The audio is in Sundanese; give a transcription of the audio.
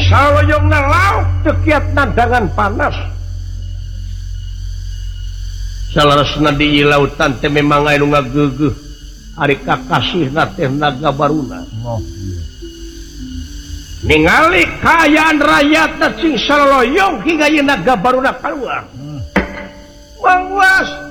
saloyongna lauk tekiat nandangan panas salarasna di lautan teh memang aya nu ngageugeuh ari kakasihna teh naga baruna ningali kaayaan rakyatna cing saloyong hingga ieu naga baruna kaluar mangwas